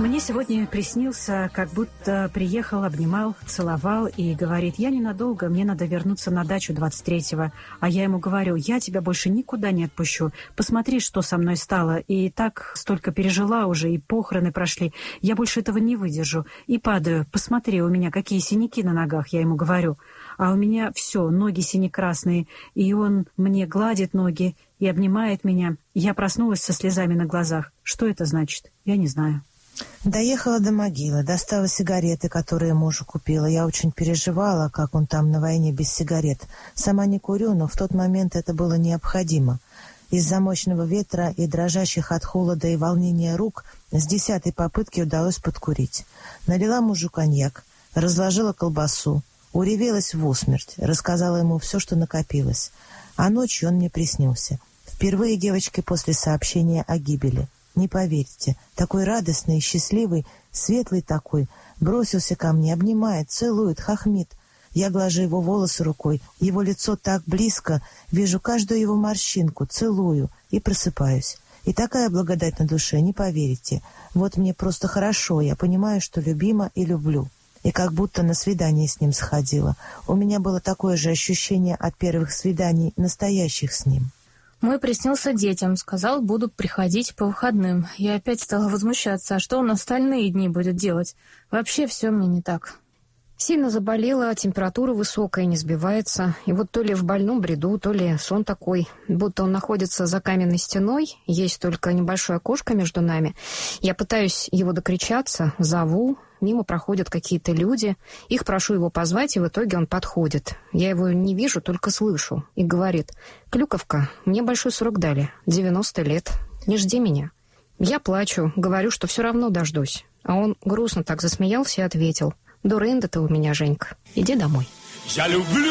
Мне сегодня приснился, как будто приехал, обнимал, целовал и говорит: я ненадолго, мне надо вернуться на дачу 23-го. А я ему говорю: я тебя больше никуда не отпущу. Посмотри, что со мной стало. И так столько пережила уже, и похороны прошли. Я больше этого не выдержу. И падаю. Посмотри, у меня какие синяки на ногах, я ему говорю. А у меня все, ноги сине-красные. И он мне гладит ноги и обнимает меня. Я проснулась со слезами на глазах. Что это значит? Я не знаю. Доехала до могилы, достала сигареты, которые мужу купила. Я очень переживала, как он там на войне без сигарет. Сама не курю, но в тот момент это было необходимо. Из-за мощного ветра и дрожащих от холода и волнения рук с 10-й попытки удалось подкурить. Налила мужу коньяк, разложила колбасу, уревелась в усмерть, рассказала ему все, что накопилось. А ночью он мне приснился. Впервые, девочки, после сообщения о гибели. Не поверите, такой радостный, счастливый, светлый такой, бросился ко мне, обнимает, целует, хохмит. Я глажу его волосы рукой, его лицо так близко, вижу каждую его морщинку, целую и просыпаюсь. И такая благодать на душе, не поверите. Вот мне просто хорошо, я понимаю, что любима и люблю. И как будто на свидание с ним сходила. У меня было такое же ощущение от первых свиданий, настоящих с ним. Мой приснился детям, сказал, буду приходить по выходным. Я опять стала возмущаться, а что он остальные дни будет делать? Вообще все мне не так. Сильно заболела, температура высокая, не сбивается. И вот то ли в больном бреду, то ли сон такой, будто он находится за каменной стеной, есть только небольшое окошко между нами. Я пытаюсь его докричаться, зову, мимо проходят какие-то люди. Их прошу его позвать, и в итоге он подходит. Я его не вижу, только слышу. И говорит: «Клюковка, мне большой срок дали, 90 лет, не жди меня». Я плачу, говорю, что все равно дождусь. А он грустно так засмеялся и ответил: «Дурында ты у меня, Женька. Иди домой». Я люблю